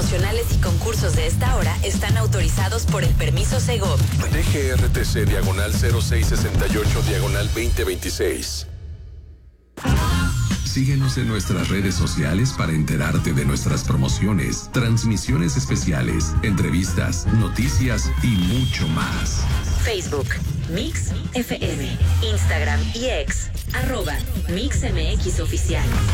promocionales y concursos de esta hora están autorizados por el permiso Segov. DGRTC /0668/2026. Síguenos en nuestras redes sociales para enterarte de nuestras promociones, transmisiones especiales, entrevistas, noticias y mucho más. Facebook, Mix FM, Instagram y X, @MixMX Oficial.